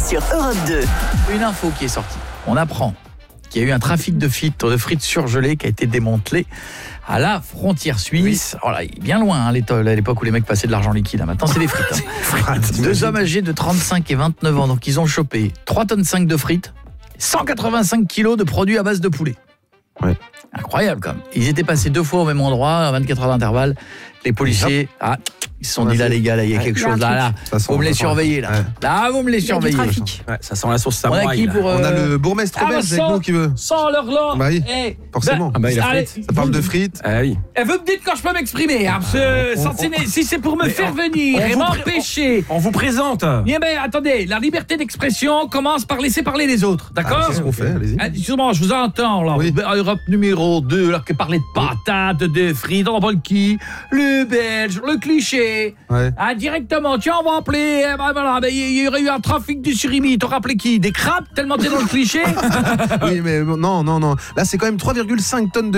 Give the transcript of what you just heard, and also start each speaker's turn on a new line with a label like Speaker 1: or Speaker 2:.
Speaker 1: sur Europe 2.
Speaker 2: Une info qui est sortie. On apprend qu'il y a eu un trafic de frites surgelées qui a été démantelé à la frontière suisse. Oui. Oh là, bien loin, à l'époque où les mecs passaient de l'argent liquide. Maintenant, c'est des frites. Deux hommes âgés de 35 et 29 ans, donc ils ont chopé 3,5 tonnes de frites, 185 kilos de produits à base de poulet.
Speaker 3: Ouais.
Speaker 2: Incroyable quand même. Ils étaient passés 2 fois au même endroit, à 24 heures d'intervalle. Les policiers, ils se sont dit là les gars, là il y a quelque chose là. Vous me les surveillez là. Là vous me les surveillez.
Speaker 4: Ouais, ça sent la sauce
Speaker 2: On
Speaker 4: samouraï.
Speaker 2: a qui pour
Speaker 3: On a le bourgmestre belge avec nous qui veut.
Speaker 2: Sans leur là.
Speaker 3: Bah oui, forcément.
Speaker 4: Ah bah il a
Speaker 2: Allez,
Speaker 4: frites.
Speaker 3: Ça parle de frites.
Speaker 4: Ah oui.
Speaker 2: Et vous me dites quand je peux m'exprimer, hein, si c'est pour me faire venir et m'empêcher.
Speaker 4: On vous présente.
Speaker 2: Eh ben attendez, la liberté d'expression commence par laisser parler les autres, d'accord?
Speaker 3: C'est ce qu'on fait, allez-y.
Speaker 2: Excusez-moi, je vous entends là.
Speaker 3: Oui.
Speaker 2: Europe numéro 2, là, qui parlait de patates, de frites, on parle qui? Le belge, le cliché.
Speaker 3: Ouais.
Speaker 2: Ah, directement, tiens, on va appeler. Voilà, il y aurait eu un trafic du surimi. T'aurais appelé qui? Des crabes, tellement t'es dans le cliché?
Speaker 3: Oui, mais non. Là, c'est quand même 3,5 tonnes de